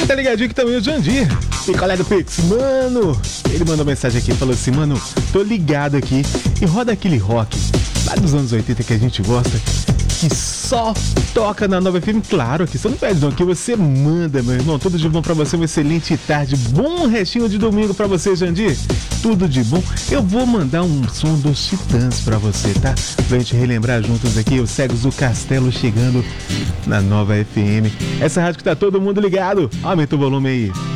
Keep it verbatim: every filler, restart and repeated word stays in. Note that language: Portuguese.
tá ligadinho que também o Jandir, picolé do Pix, mano, ele mandou mensagem aqui, falou assim, mano, tô ligado aqui e roda aquele rock lá dos anos oitenta que a gente gosta, que só toca na Nova F M, claro, aqui você não pede não, aqui você manda, meu irmão, tudo de bom pra você, uma excelente tarde, bom restinho de domingo pra você, Jandir, tudo de bom. Eu vou mandar um som dos Titãs pra você, tá? Pra gente relembrar juntos aqui, os Cegos do Castelo chegando na Nova F M, essa rádio que tá todo mundo ligado, aumenta o volume aí.